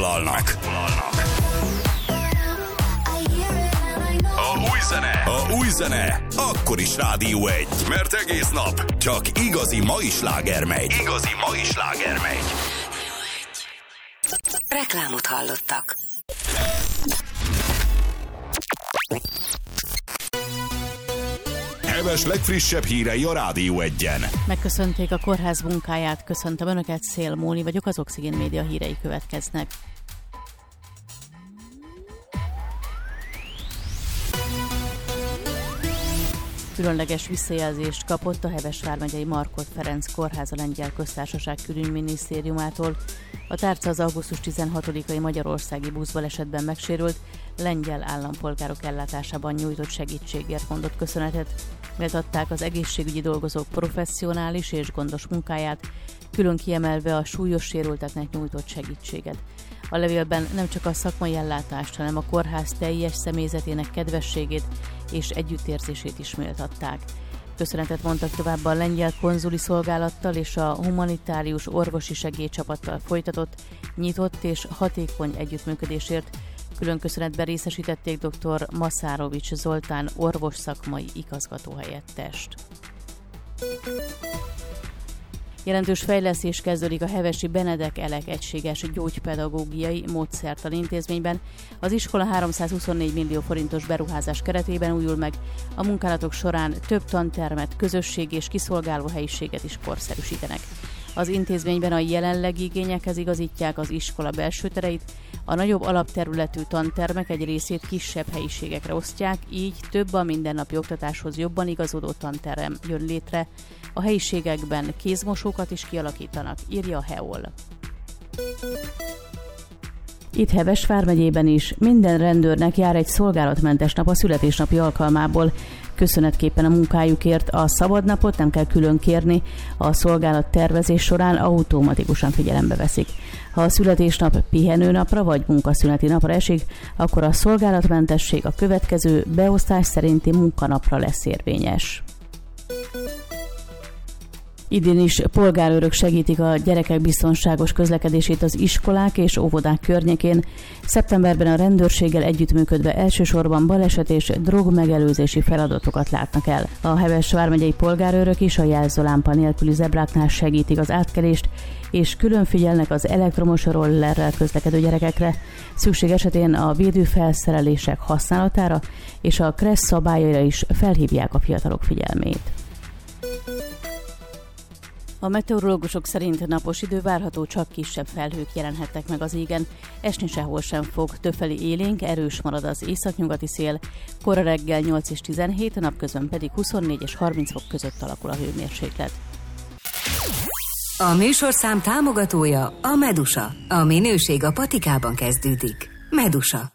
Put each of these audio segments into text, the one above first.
megszólalnak. A új zene akkor is Rádió 1, mert egész nap csak igazi mai sláger megy. Reklámot hallottak. Heves legfrissebb hírei a Rádió 1-en. Megköszönték a kórház munkáját, köszöntöm Önöket, Szél Móni vagyok, az Oxigén Média hírei következnek. Különleges visszajelzést kapott a Heves vármegyei Markhot Ferenc kórház a Lengyel Köztársaság Külügyminisztériumától. A tárca az augusztus 16-ai magyarországi buszbalesetben megsérült lengyel állampolgárok ellátásában nyújtott segítségért mondott köszönetet. Méltatták az egészségügyi dolgozók professzionális és gondos munkáját, külön kiemelve a súlyos sérülteknek nyújtott segítséget. A levélben nem csak a szakmai ellátást, hanem a kórház teljes személyzetének kedvességét és együttérzését is méltatták. Köszönetet mondtak továbbá a lengyel konzuli szolgálattal és a humanitárius orvosi segélycsapattal folytatott, nyitott és hatékony együttműködésért. Külön köszönetben részesítették dr. Maszárovics Zoltán orvos szakmai igazgatóhelyettest. Jelentős fejlesztés kezdődik a hevesi Benedek Elek egységes gyógypedagógiai módszertan intézményben. Az iskola 324 millió forintos beruházás keretében újul meg. A munkálatok során több tantermet, közösség és kiszolgáló helyiséget is korszerűsítenek. Az intézményben a jelenlegi igényekhez igazítják az iskola belső tereit, a nagyobb alapterületű tantermek egy részét kisebb helyiségekre osztják, így több a mindennapi oktatáshoz jobban igazodó tanterem jön létre. A helyiségekben kézmosókat is kialakítanak, írja a HEOL. Itt Heves vármegyében is minden rendőrnek jár egy szolgálatmentes nap a születésnapi alkalmából. Köszönetképpen a munkájukért a szabadnapot nem kell külön kérni, a szolgálat tervezés során automatikusan figyelembe veszik. Ha a születésnap pihenőnapra vagy munkaszüneti napra esik, akkor a szolgálatmentesség a következő beosztás szerinti munkanapra lesz érvényes. Idén is polgárőrök segítik a gyerekek biztonságos közlekedését az iskolák és óvodák környékén. Szeptemberben a rendőrséggel együttműködve elsősorban baleset és drogmegelőzési feladatokat látnak el. A Heves vármegyei polgárőrök is a jelzőlámpa nélküli zebráknál segítik az átkelést, és külön figyelnek az elektromos rollerrel közlekedő gyerekekre, szükség esetén a védőfelszerelések használatára és a kressz szabályaira is felhívják a fiatalok figyelmét. A meteorológusok szerint napos idő várható, csak kisebb felhők jelenhetnek meg az égen. Esni sehol sem fog, többfelé élénk, erős marad az északnyugati szél, kora reggel 8 és 17, napközben pedig 24 és 30 fok között alakul a hőmérséklet. A műsorszám támogatója a Medusa. A minőség a patikában kezdődik. Medusa.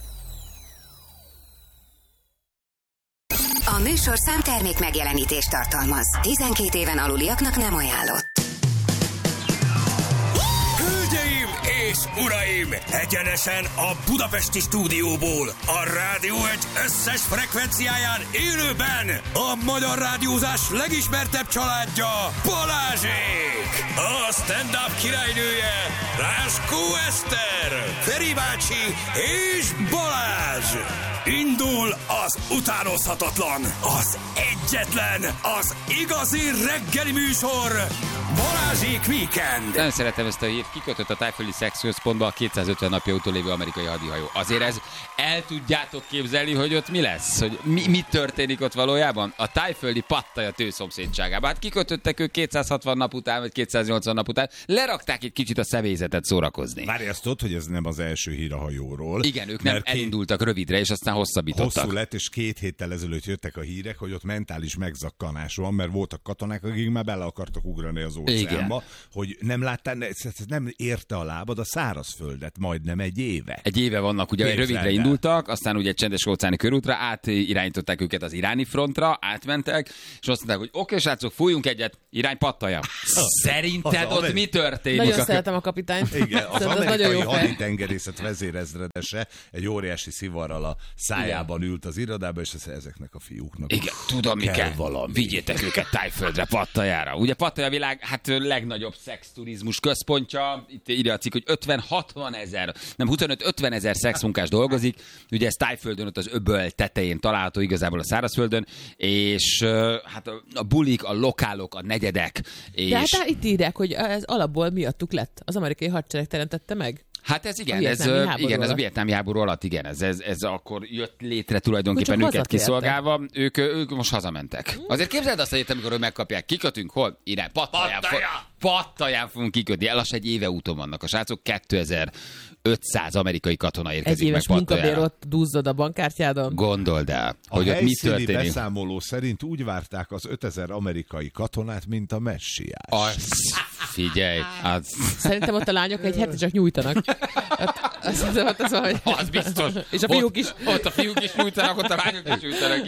A műsorszám termék megjelenítést tartalmaz. 12 éven aluliaknak nem ajánlott. Hölgyeim és uraim! Egyenesen a budapesti stúdióból, a Rádió 1 összes frekvenciáján élőben a magyar rádiózás legismertebb családja, Balázsék! A stand-up királynője, Ráskó Eszter, Feri bácsi és Balázs! Indul az utánozhatatlan, az egyetlen, az igazi reggeli műsor, Balázsék Weekend! Nem szeretem ezt a hírt, kikötött a tájföldi szexközpontba a 250 napja utolévő amerikai hadihajó. Azért ez el tudjátok képzelni, hogy ott mi lesz? Hogy mi történik ott valójában? A tájföldi Pattaja tőszomszédságában. Hát kikötöttek ők 260 nap után, vagy 280 nap után, lerakták egy kicsit a személyzetet szórakozni. Várj, azt tudod, hogy ez nem az első hír a hajóról. Igen, ők nem elindultak rövidre, és aztán hosszabbítottak. Hosszú lett, és 2 héttel ezelőtt jöttek a hírek, hogy ott mentális megzakkanás van, mert voltak katonák, akik már bele akartak ugrani az óceánba, hogy nem láttál, nem érte a lábad a szárazföldet majdnem egy éve. Egy éve vannak, ugye rövidre indultak, aztán ugye egy csendes óceáni körútra, átirányították őket az iráni frontra, átmentek, és azt mondták, hogy oké, srácok, fújjunk egyet, irány Pattaja. Szerinted ott mi történik? Nagyon szeretem a kapitányt. Igen, az amerikai haditengerészet vezérezredese egy óriási szivarral a szájába hajnalban ült az irodába, és ezeknek a fiúknak igen, tudom, mi kell. Valami. Vigyétek őket Tájföldre, Pattajára. Ugye Pattaya világ legnagyobb szexturizmus központja. Itt írja a cikk, hogy 25-50 ezer szexmunkás dolgozik. Ugye ez Tájföldön, ott az öböl tetején található, igazából a szárazföldön, és hát a bulik, a lokálok, a negyedek. És... De hát itt írják, hogy ez alapból miattuk lett. Az amerikai hadsereg teremtette meg. Hát ez igen, ez a vietnámi háború alatt, igen, ez akkor jött létre tulajdonképpen őket kiszolgálva, ők most hazamentek. Azért képzeld azt, hogy amikor ők megkapják, kikötünk, hol? Irány, Pattaján fogunk kikötni, lassan egy éve úton vannak a srácok, 2500 amerikai katona érkezik meg Pattajára. Egy éves munkabér ott dúzzod a bankkártyádon. Gondold el, hogy ott mi történik. A helyszíni beszámoló szerint úgy várták az 5000 amerikai katonát, mint a messiás. Figyelj! Szerintem ott a lányok egy heti csak nyújtanak. Az biztos. És a fiúk is. Ott a fiúk is nyújtanak, ott a lányok is nyújtanak,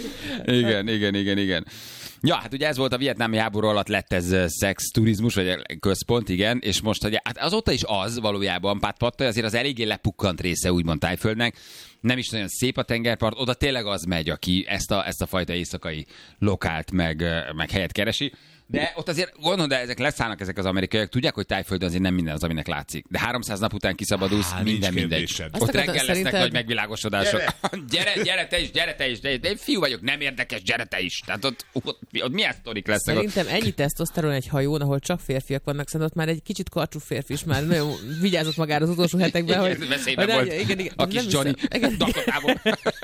igen. Ja, hát ugye ez volt a vietnámi háború alatt lett ez szexturizmus, vagy központ, igen, és most, hogy hát azóta is az valójában, Pattaya azért az eléggé lepukkant része úgymond Tájföldnek, nem is nagyon szép a tengerpart, oda tényleg az megy, aki ezt a fajta éjszakai lokált meg helyet keresi. De ott azért gondolom, de ezek leszállnak ezek az amerikaiak, tudják, hogy Tájföldön azért nem minden az, aminek látszik. De 300 nap után kiszabadulsz, minden mindegy. Ott reggel lesznek nagy megvilágosodások. Gyere te is. De én fiú vagyok, nem érdekes, gyere te is. Tehát ott milyen sztorik lesznek? Szerintem ennyi tesztoszteron egy hajón, ahol csak férfiak vannak, szerintem ott már egy kicsit karcsú férfi is már nagyon vigyázott magára az utolsó hetekben, hogy... Veszélyben volt a kis Johnny Dakotából.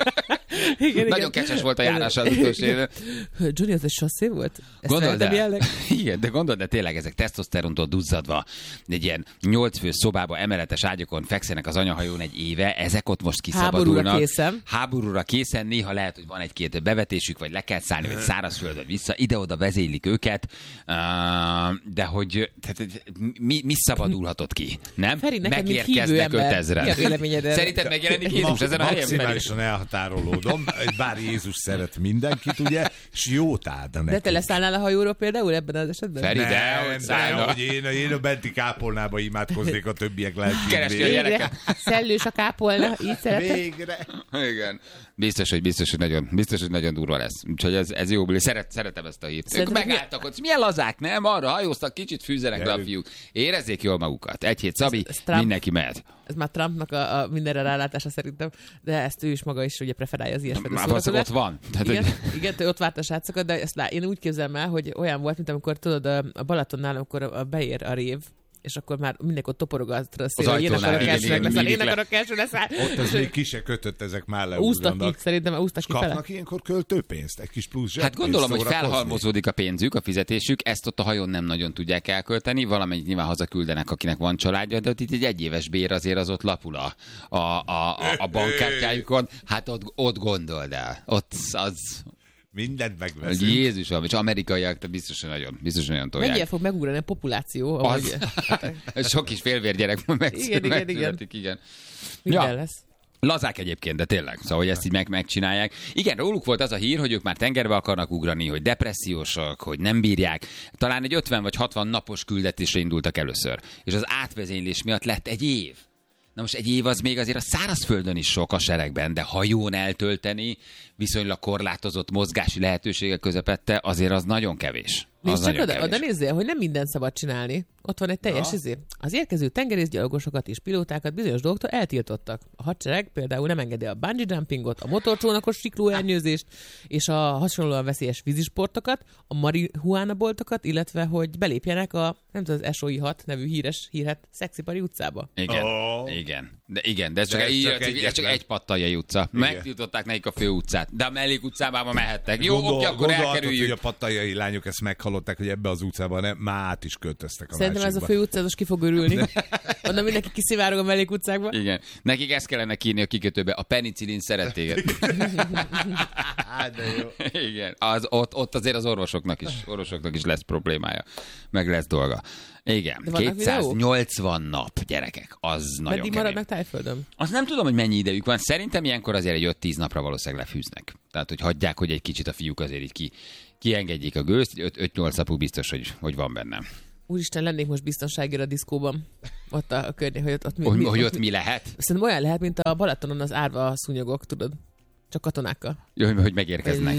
Nagyon kecses volt a járása az utolsó éve. Johnny, az egy sasszé volt? Igen, de gondolod, de tényleg ezek tesztoszterontól duzzadva egy ilyen 8 fő szobába, emeletes ágyakon fekszenek az anyahajón egy éve, ezek ott most kiszabadulnak. Háborúra készen, néha lehet, hogy van egy-két bevetésük, vagy le kell szállni, vagy szárazföldön vissza, ide-oda vezénylik őket, de hogy mi szabadulhatott ki? Nem? Feri, megérkeznek 5000-en. Szerinted megjelenik Jézus ezen a helyen? Maximálisan elhatárolódom, bár Jézus szeret mindenkit, ugye, és jót áldna neki. De te leszállnál a hajóról például ebben az esetben? Feri, hogy én a benti kápolnába imádkoznék a többiek lelkén. Keresni a gyereket. Szellős a kápolna, így szeretek? Végre. Igen. Biztos, hogy nagyon durva lesz. Úgyhogy ez jó, szeretem ezt a hírt. Ők megálltak ott. Milyen lazák, nem? Arra hajóztak, kicsit fűzzenek le a fiúk. Érezzék jól magukat. Egy hét Szabi, mindenki mehet. Ez már Trumpnak a mindenre rálátása szerintem, de ezt ő is maga is ugye preferálja az ilyesfajta szórakozást. Ott van. Igen, ott várt a srácokat, de ezt én úgy képzelem el, hogy olyan volt, mint amikor tudod a Balatonnál, amikor beér a rév, és akkor már mindenki ott toporogat a szél, hogy én akarok első leszáll. Ott az még ki se kötött, ezek már leúznak. Úztak ki, szerintem úztak ki fele. Kapnak ilyenkor költőpénzt, egy kis plusz zseppénzt. Hát gondolom, hogy felhalmozódik a pénzük, a fizetésük, ezt ott a hajón nem nagyon tudják elkölteni, valamennyit nyilván hazaküldenek, akinek van családja, de ott itt egy egyéves bér azért az ott lapul a bankkártyájukon. Hát ott gondold el. Ott az... Mindent megveszünk. Jézusom, és amerikaiak, biztos, hogy nagyon tolják. Mennyire fog megugrani a populáció? Sok kis félvérgyerek megszületik, igen. Minden lesz. Lazák egyébként, de tényleg, szóval, hogy ezt így megcsinálják. Igen, róluk volt az a hír, hogy ők már tengerbe akarnak ugrani, hogy depressziósak, hogy nem bírják. Talán egy 50 vagy 60 napos küldetésre indultak először. És az átvezénylés miatt lett egy év. Na most egy év az még azért a szárazföldön is sok a seregben, de hajón eltölteni viszonylag korlátozott mozgási lehetőségek közepette azért az nagyon kevés. Nézd csak oda nézzél, hogy nem mindent szabad csinálni. Ott van egy teljes izé. Az érkező tengerészgyalogosokat és pilótákat bizonyos dolgoktól eltiltottak. A hadsereg például nem engedi a bungee jumpingot, a motorcsónakos siklóernyőzést és a hasonlóan veszélyes vízisportokat, a marihuána boltokat, illetve hogy belépjenek a nem tudom, az SOI 6 nevű hírhet Szexipari utcába. Igen, de ez csak egy Pattayai utca. Megtiltották nekik a fő utcát, de a mellékutcában mehettek. Jó, oké, akkor elkerüljük. Hogy a pattayai lányok ezt meghallották, hogy ebbe az utcában már át is költöztek a Szerintem másikba. Ez a fő utcázos ki fog örülni. Onnan mindenki kiszivárog a mellékutcákba. Igen. Nekik ezt kellene kírni a kikötőbe. A penicillin szeret téged. De jó. Igen. Ott azért az orvosoknak is lesz problémája. Meg lesz dolga. Igen, 280 nap, gyerekek, az nagyon kemény. Meddig maradnak Tájföldön? Azt nem tudom, hogy mennyi idejük van. Szerintem ilyenkor azért egy 5-10 napra valószínűleg lefűznek. Tehát, hogy hagyják, hogy egy kicsit a fiúk azért így kiengedjék a gőzt, 5-8 napuk biztos, hogy van benne. Úristen, lennék most biztonságira a diszkóban. Ott a környék, hogy ott mi lehet? Szerintem olyan lehet, mint a Balatonon az árva szúnyogok, tudod? Csak katonákkal. Jó, hogy megérkeznek.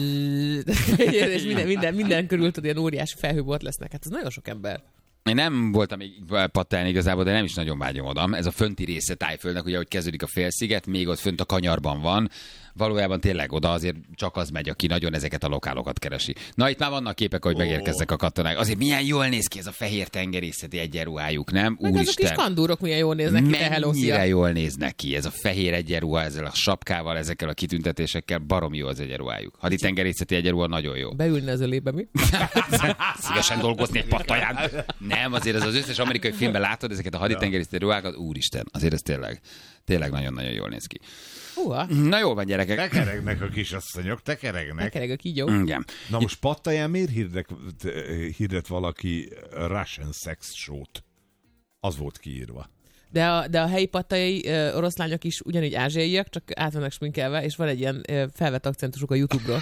És minden körül tud ilyen óriási felhőbort lesznek. Hát ez nagyon sok ember. Én nem voltam még pattálni igazából, de nem is nagyon vágyom oda. Ez a fönti része Tájföldnek, ugye, hogy kezdődik a félsziget, még ott fönt a kanyarban van. Valójában tényleg oda azért csak az megy, aki nagyon ezeket a lokálokat keresi. Na, itt már vannak képek, hogy megérkeznek a katonák. Azért milyen jól néz ki ez a fehér tengerészeti egyenruhájuk, nem? Meg Úristen. azok is kandúrok milyen jól néznek ki, te mennyire jól néznek ki ez a fehér egyenruha, ezzel a sapkával, ezekkel a kitüntetésekkel, baromi jó az egyenruhájuk. Haditengerészeti egyenruha nagyon jó. Beülne az ölébe, mi? Szívesen dolgozni egy Pattaján. Nem, azért az összes amerikai filmben látod ezeket a haditengerészeti ruhákat, úristen, azért ez tényleg nagyon-nagyon jól néz ki. Na jól van, gyerekek. Tekeregnek a kisasszonyok, tekeregnek. Tekereg a kígyó. Igen. Na most Pattaján miért hirdet valaki Russian sex show-t? Az volt kiírva. De a helyi pattajai oroszlányok is ugyanígy ázsiaiak, csak át vannak sminkelve, és van egy ilyen felvett akcentusuk a YouTube-ról.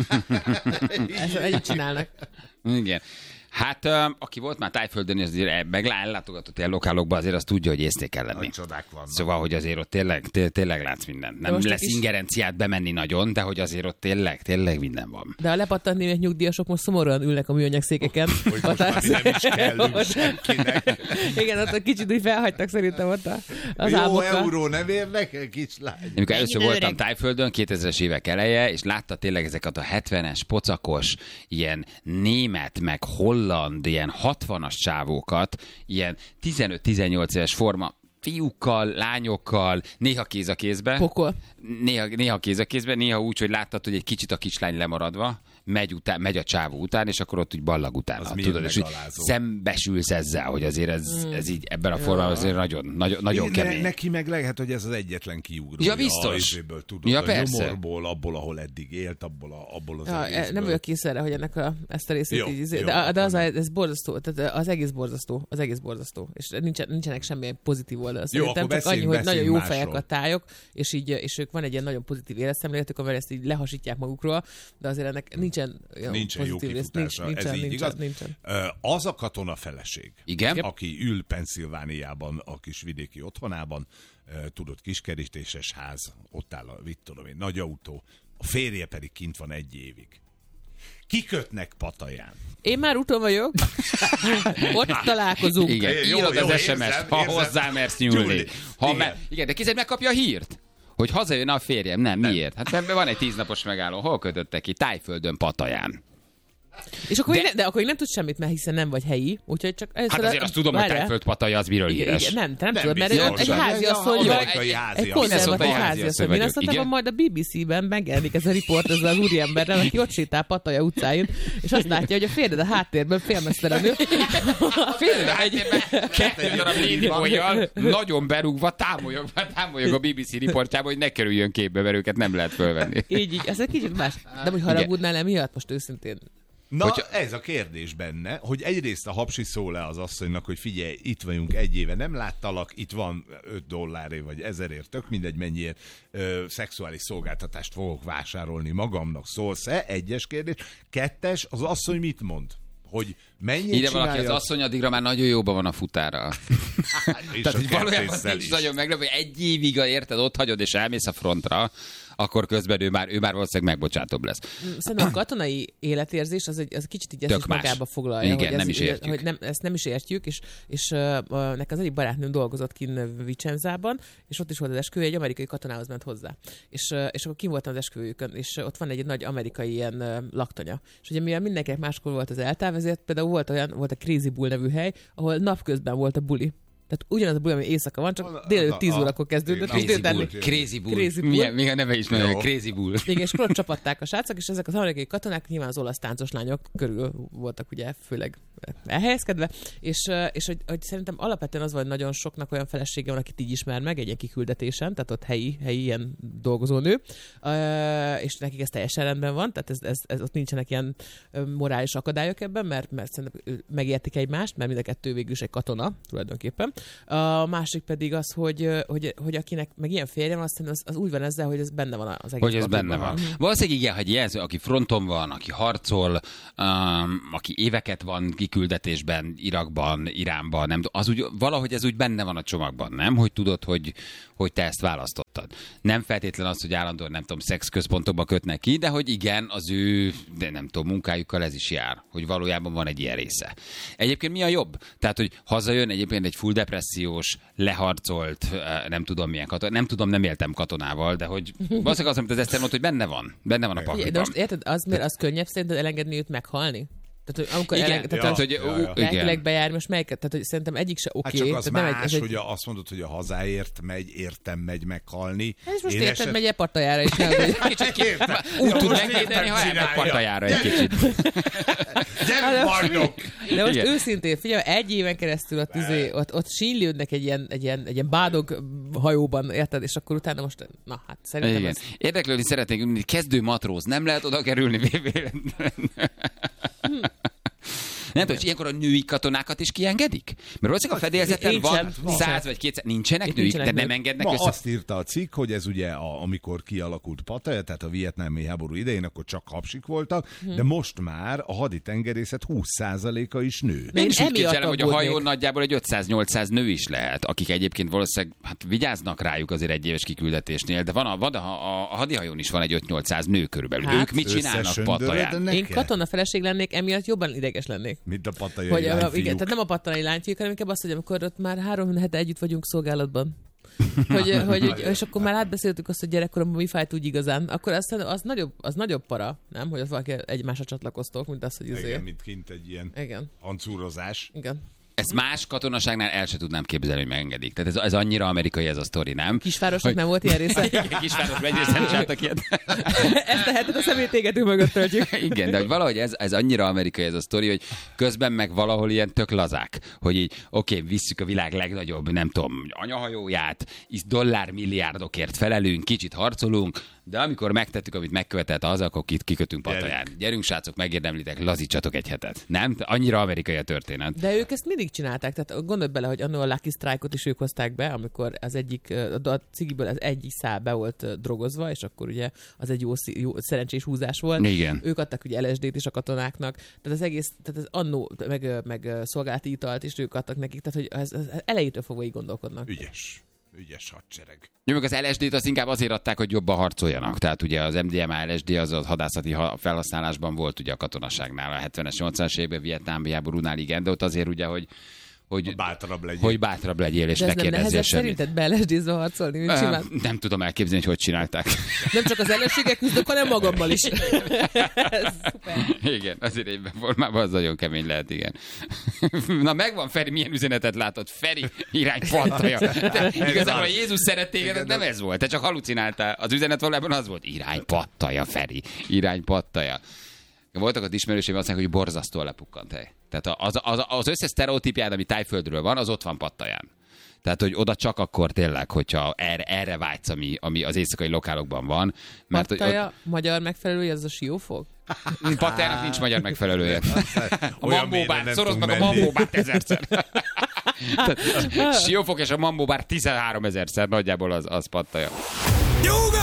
Ezt együtt csinálnak. Igen. Hát, aki volt már Tájföldön, azért ellátogatott ilyen lokálokba, azért azt tudja, hogy észnél kell lenni. Nagy csodák vannak. Szóval, hogy azért ott tényleg látsz mindent. Nem lesz ingerenciát bemenni nagyon, de hogy azért ott tényleg minden van. De a lepattant német nyugdíjasok most szomorúan ülnek a műanyag székeken. Hogy most már nem is kellünk senkinek. Igen, ott kicsit úgy felhagytak szerintem ott az Jó álmokkal. euró nem érnek, kislány. Amikor először voltam Tájföldön, 2000-es évek eleje, és látta tényleg ezeket a 70-es, pocakos, ilyen német, meg holland, ilyen 60-as csávókat, ilyen 15-18 éves forma, fiúkkal, lányokkal, néha kéz a kézbe. Pokol. Néha kéz a kézbe, néha úgy, hogy láttad, hogy egy kicsit a kislány lemaradva, megy a csávó után, és akkor ott úgy ballag utána. Tudod, és szembesülsz ezzel, hogy azért ez így ebben a formában azért nagyon kemény. Neki meg lehet, hogy ez az egyetlen kiugró. Ja, biztos. Tudod, ja, a persze. nyomorból, abból, ahol eddig élt, abból az egészből. Nem vagyok kész erre, hogy ezt a részét jó, így... jó, de ez borzasztó. Tehát az egész borzasztó. És nincsenek semmilyen pozitív oldal. Szerintem csak annyi, hogy nagyon jó fejek a tájok, és ők van egy ilyen nagyon pozitív életszemléletük, amivel ezt így lehasítják magukról, de azért ennek nincsen jó kifutása. Ez így igaz. Nincsen. Az a katona feleség, igen? Aki ül Pennsylvániában, a kis vidéki otthonában, tudod, kiskerítéses ház, ott áll a, nagy autó, a férje pedig kint van 1 évig. Kikötnek Pataján. Én már úton vagyok. Ott találkozunk. Igen, írod az SMS-t, ha hozzá mersz nyúlni. Igen, de kézzel megkapja a hírt. Hogy hazajön a férjem. Nem, miért? Hát mert van egy 10 napos megálló. Hol kötöttek ki? Tájföldön, Pataján. És akkor de akkor nem tudsz semmit, mert hiszen nem vagy helyi, úgyhogy csak... Hát azért azt tudom, hogy Tájföld Pataja az miről híres. Igen, te nem tudod, mert egy háziasszony vagy, egy konzervatív háziasszony. Én azt mondtam, majd a BBC-ben megjelenik ez a riport ezzel az úriemberrel, aki ott sétál Pataja utcáin, és azt látja, hogy a férjed a háttérben félmeztelenül. A férjed a háttérben 2 darab lédibolyjal nagyon berúgva támolyog a BBC riportjába, hogy ne kerüljön képbe, mert őket nem lehet fölvenni. Így, ez egy kicsit más. De hogy haragudnál emiatt most őszintén? Na, ez a kérdés benne, hogy egyrészt a hapsi szól le az asszonynak, hogy figyelj, itt vagyunk 1 éve, nem láttalak, itt van $5 vagy 1000-ért, tök mindegy mennyiért szexuális szolgáltatást fogok vásárolni magamnak, szólsz-e? 1-es kérdés. 2, az asszony mit mond? Hogy mennyit ide csinálja? valaki az asszony addigra már nagyon jóban van a futára. Tehát, hogy valójában nincs nagyon meglepő, hogy 1 évig érted, ott hagyod és elmész a frontra, akkor közben ő már valószínűleg megbocsátóbb lesz. Szerintem a katonai életérzés az kicsit így ezt is magába foglalja. Igen, hogy nem is értjük. Hogy ezt nem is értjük, és nekem az egyik barátnőm dolgozott kint Vicenzában, és ott is volt az esküvő, egy amerikai katonához ment hozzá. És akkor kint voltam az esküvőjükön, és ott van egy nagy amerikai ilyen laktanya. És ugye mivel mindenkinek máskor volt az eltáv, ezért például volt a Crazy Bull nevű hely, ahol napközben volt a buli. Tehát ugyanaz a buli, ami éjszaka van, csak délelőtt 10 órakor kezdődött. Crazy Bull. Még a neve is mondja, Crazy Bull. Igen, és akkor csapatták a srácok, és ezek az amerikai katonák nyilván az olasz táncos lányok körül voltak ugye főleg elhelyezkedve, és hogy szerintem alapvetően az van, hogy nagyon soknak olyan felesége van, akit így ismer meg egy ilyen kiküldetésen, tehát ott helyi ilyen dolgozónő, és nekik ez teljesen rendben van, tehát ez ott nincsenek ilyen morális akadályok ebben, mert szerintem megértik egymást, mert mind a kettő végül is egy katona tulajdonképpen. A másik pedig az, hogy akinek meg ilyen férje van, az úgy van ezzel, hogy ez benne van az egész. Hogy ez benne van. Valószínűleg igen, hogy jelző, aki fronton van, aki harcol, aki éveket van kiküldetésben, Irakban, Iránban, nem az úgy, valahogy ez úgy benne van a csomagban, nem? Hogy tudod, hogy te ezt választottad. Nem feltétlen az, hogy állandóan, nem tudom, szexközpontokba kötnek ki, de hogy igen, az ő, de nem tudom, munkájukkal ez is jár, hogy valójában van egy ilyen része. Egyébként mi a jobb? Tehát, hogy hazajön egyébként egy full depressziós, leharcolt, nem tudom milyen katona, nem tudom, nem éltem katonával, de hogy valószínűleg az, amit az Eszter mondta, hogy benne van a pakliban. De most érted, az könnyebb szerinted elengedni őt meghalni? Tehát, hogy amikor igen, lelkileg bejár, most melyiket? Tehát, hogy szerintem egyik se oké. Hát csak az más, hogy azt mondod, hogy a hazáért megy, értem megy meghalni. Hát és most érted, megy Pattajára is. Úgy tud megvédeni, ha elmegy Pattajára egy kicsit. Gyere, bajnok! De most őszintén, figyelj, egy éven keresztül ott sínylődnek egy ilyen bádog hajóban, érted? És akkor utána most, na hát szerintem ez... Érdeklődni szeretnék, kezdő matróz, nem lehet oda kerülni Nem tudom, hogy ilyenkor a női katonákat is kiengedik? Mert valószínűleg a fedélzeten van 100 vagy 200, nincsenek nőik, de nem engednek össze. Azt írta a cikk, hogy ez ugye, amikor kialakult Pattaya, tehát a vietnámi háború idején, akkor csak hapsik voltak, de most már a haditengerészet 20%-a is nő. Én is úgy képzelem, hogy a hajón nagyjából egy 500-800 nő is lehet, akik egyébként valószínűleg vigyáznak rájuk azért egy éves kiküldetésnél, de van a hadihajón is van egy 5-800 nő körülbelül. Hát, ők mit csinálnak Pattayán? Én katonafeleség lennék, emiatt jobban ideges lennék. Mint a pattajai lányfiúk. Igen, tehát nem a pattajai lányfiúk, hanem inkább azt, hogy amikor ott már 3 hete együtt vagyunk szolgálatban. És akkor már átbeszéltük azt, hogy gyerekkoromban mi fájt úgy igazán. Akkor az nagyobb para, nem? Hogy az valaki egymásra csatlakoztok, mint az, hogy igen, mint kint egy ilyen hancúrozás. Igen. Ezt más katonaságnál el se tudnám képzelni, hogy megengedik. Tehát ez annyira amerikai ez a sztori, nem? Kisvárosnak nem volt ilyen része. Igen, Kisvárosban egyrészt nem csináltak ilyet. Ezt teheted a szemétégető mögött töltjük. Igen, de hogy valahogy ez annyira amerikai ez a sztori, hogy közben meg valahol ilyen tök lazák, hogy így oké, visszük a világ legnagyobb, nem tudom, anyahajóját, dollármilliárdokért felelünk, kicsit harcolunk, de amikor megtettük, amit megkövetett az, akkor kikötünk Pattayán. Gyerünk, srácok, megérdemlitek, lazítsatok egy hetet. Nem? Annyira amerikai a történet. De ők ezt mindig csinálták. Tehát gondolj bele, hogy annól a Lucky Strike-ot is ők hozták be, amikor az egyik, a cigiből az egyik szál be volt drogozva, és akkor ugye az egy jó szerencsés húzás volt. Igen. Ők adtak ugye LSD-t is a katonáknak. Tehát az egész, tehát az annó, meg szolgálati italt is ők adtak nekik. Tehát, hogy ez elejétől fogva így gondolkodnak. Ügyes hadsereg. Jó, meg az LSD-t az inkább azért adták, hogy jobban harcoljanak. Tehát ugye az MDMA LSD az a hadászati felhasználásban volt ugye a katonaságnál, a 70-es, 80-as években, vietnámi háborúnál, igen, de ott azért ugye, hogy bátrabb legyél, és ne kérdezzél semmit. Szerinted be LSD-zve harcolni, mint simán? Nem tudom elképzelni, hogy csinálták. Nem csak az ellenségek küzdök, hanem magammal is. Szuper. Igen, azért egyben formában az nagyon kemény lehet, igen. Na megvan, Feri, milyen üzenetet látod? Feri, irány Pattaya. Igazából a Jézus szeret téged, nem ez volt, te csak halucináltál. Az üzenet valójában az volt, irány Pattaya, Feri, irány Pattaya. Voltak az ismerőseim, azt mondják, hogy borzasztóan lepukkant hely. Tehát az összes sztereotípjád, ami Tájföldről van, az ott van Pattayán. Tehát, hogy oda csak akkor tényleg, hogyha erre vágysz, ami az éjszakai lokálokban van. Mert Pattaya ott... magyar megfelelője, az a Siófok? Pattayának nincs magyar megfelelője. A Mambóbár, szorozd meg a Mambóbárt 1000-szer. Siófok és a Mambóbár 13 000-szer nagyjából az Pattaya.